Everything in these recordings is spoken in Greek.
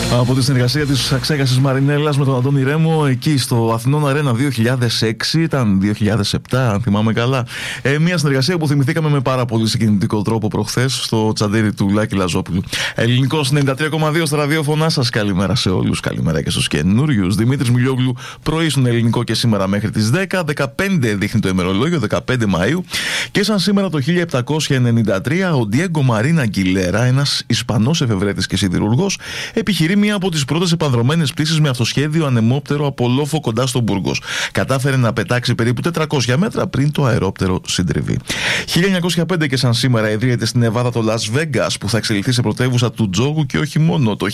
Από τη συνεργασία της Αξέγασης Μαρινέλλας με τον Αντώνη Ρέμο εκεί στο Αθηνών Αρένα 2006, ήταν 2007 αν θυμάμαι καλά. Μια συνεργασία που θυμηθήκαμε με πάρα πολύ συγκινητικό τρόπο προχθές στο τσαντήρι του Λάκη Λαζόπουλου. Ελληνικός 93,2 στα ραδιόφωνά σας. Καλημέρα σε όλους, καλημέρα και στους καινούριους. Δημήτρης Μιλιόγλου, πρωί στον Ελληνικό και σήμερα μέχρι τις 10. 15 δείχνει το ημερολόγιο, 15 Μαΐου. Και σαν σήμερα το 1793 ο Ντιέγκο Μαρίν Αγγιλέρα, ένας Ισπανός εφευρέτης και σιδηρουργός, επιχειρεί μία από τις πρώτες επανδρωμένες πτήσεις με αυτοσχέδιο ανεμόπτερο από Λόφο κοντά στον Μπούργος. Κατάφερε να πετάξει περίπου 400 μέτρα πριν το αερόπτερο συντριβεί. 1905 και σαν σήμερα ιδρύεται στην Νεβάδα το Las Vegas, που θα εξελιχθεί σε πρωτεύουσα του τζόγου και όχι μόνο. Το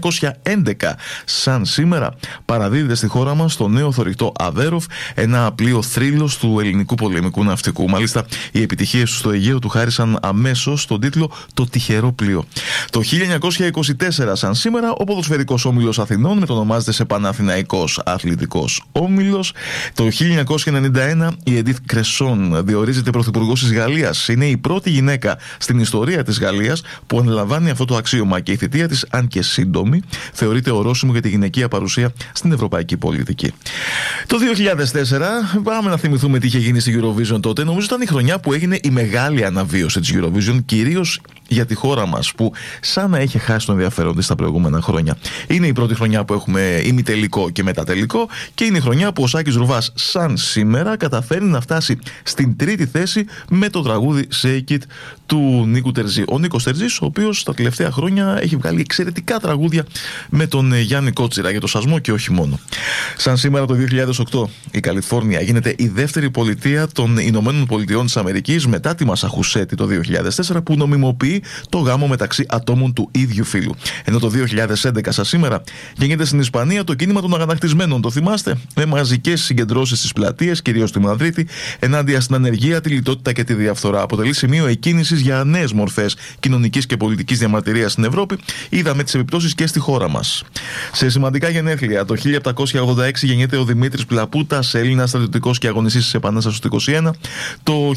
1911 σαν σήμερα παραδίδεται στη χώρα μας το νέο θωρηκτό Αβέροφ, ένα πλοίο θρύλος του ελληνικού πολεμικού ναυτικού. Μάλιστα, οι επιτυχίες του στο Αιγαίο του χάρισαν αμέσως τον τίτλο «Το τυχερό πλοίο». Το 1924 σαν σήμερα ο ποδοσφαιρικός όμιλος Αθηνών μετονομάζεται σε Παναθηναϊκός Αθλητικός Όμιλος. Το 1991 η Εντίθ Κρεσόν διορίζεται πρωθυπουργός της Γαλλίας. Είναι η πρώτη γυναίκα στην ιστορία της Γαλλίας που αναλαμβάνει αυτό το αξίωμα και η θητεία της, αν και σύντομη, θεωρείται ορόσημο για τη γυναικεία παρουσία στην ευρωπαϊκή πολιτική. Το 2004 πάμε να θυμηθούμε τι είχε γίνει στη Eurovision τότε. Νομίζω ήταν η χρονιά που έγινε η μεγάλη αναβίωση της Eurovision, κυρίως για τη χώρα μας, που σαν να είχε χάσει τον ενδιαφέρον της τα προηγούμενα χρόνια. Είναι η πρώτη χρονιά που έχουμε ημιτελικό και μετατελικό και είναι η χρονιά που ο Σάκης Ρουβάς σαν σήμερα καταφέρει να φτάσει στην τρίτη θέση με το τραγούδι Shake It του Νίκου Τερζή. Ο Νίκος Τερζής, ο οποίος τα τελευταία χρόνια έχει βγάλει εξαιρετικά τραγούδια με τον Γιάννη Κότσιρα για το σασμό και όχι μόνο. Σαν σήμερα το 2008 η Καλιφόρνια γίνεται η δεύτερη πολιτεία των Ηνωμένων Πολιτειών της Αμερικής μετά τη Μασαχουσέτη το 2004, που νομιμοποιεί το γάμο μεταξύ ατόμων του ίδιου φύλου. Ενώ το 2011 σαν σήμερα γίνεται στην Ισπανία το κίνημα των αγανακτισμένων. Το θυμάστε? Με μαζικές συγκεντρώσεις στις πλατείες, κυρίως στη Μαδρίτη, ενάντια στην ανεργία, τη λιτότητα και τη διαφθορά. Αποτελεί σημείο εκκίνησης για νέες μορφές κοινωνικής και πολιτικής διαμαρτυρίας στην Ευρώπη. Είδαμε τις επιπτώσεις και στη χώρα μας. Σε σημαντικά γενέθλια, το 1786 γεννιέται ο Δημήτρης Πλαπούτας, Έλληνας στρατιωτικός και αγωνιστής της Επανάστασης του 21. Το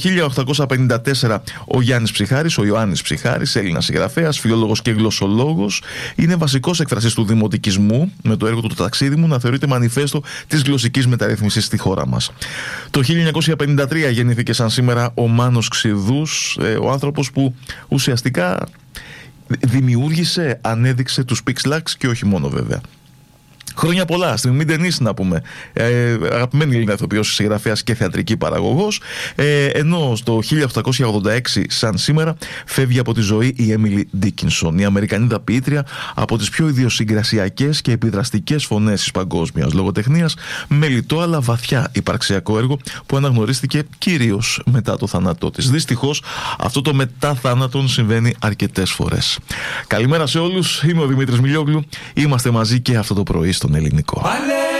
1854 ο Γιάννης Ψιχάρης, ο Ιωάννης Ψιχάρης, Έλληνας συγγραφέας, φιλόλογος και γλωσσολόγος, είναι βασικός εκφραστής του δημοτικισμού. Με το έργο του «Το ταξίδι μου» να θεωρείται μανιφέστο της γλωσσικής μεταρρύθμισης στη χώρα μας. Το 1953 γεννήθηκε σαν σήμερα ο Μάνος Ξηδούς, ο άνθρωπος που ουσιαστικά δημιούργησε, ανέδειξε τους Pixlax και όχι μόνο βέβαια. Χρόνια πολλά στην Μη Ντενίς, να πούμε. Αγαπημένη Έλληνα ηθοποιός, συγγραφέας και θεατρική παραγωγός. Ενώ στο 1886, σαν σήμερα, φεύγει από τη ζωή η Έμιλι Ντίκινσον, η Αμερικανίδα ποιήτρια, από τις πιο ιδιοσυγκρασιακές και επιδραστικές φωνές της παγκόσμιας λογοτεχνίας, με λιτό αλλά βαθιά υπαρξιακό έργο που αναγνωρίστηκε κυρίως μετά το θάνατό της. Δυστυχώς, αυτό το μετά θάνατον συμβαίνει αρκετές φορές. Καλημέρα σε όλους. Είμαι ο Δημήτρης Μιλιόγλου. Είμαστε μαζί και αυτό το πρωί στον Ελληνικό.